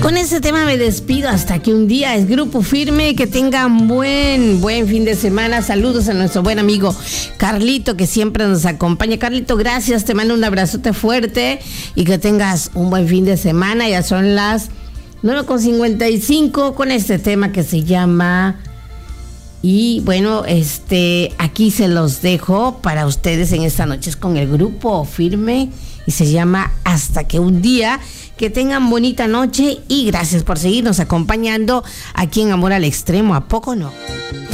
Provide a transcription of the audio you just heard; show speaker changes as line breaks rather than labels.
Con este tema me despido hasta que un día. Es Grupo Firme. Que tengan buen fin de semana. Saludos a nuestro buen amigo Carlito, que siempre nos acompaña. Carlito, gracias, te mando un abrazote fuerte y que tengas un buen fin de semana. Ya son las 9:55 con este tema que se llama... Y bueno, aquí se los dejo para ustedes en esta noche. Es con el Grupo Firme y se llama Hasta que un día. Que tengan bonita noche y gracias por seguirnos acompañando aquí en Amor al Extremo. ¿A poco no?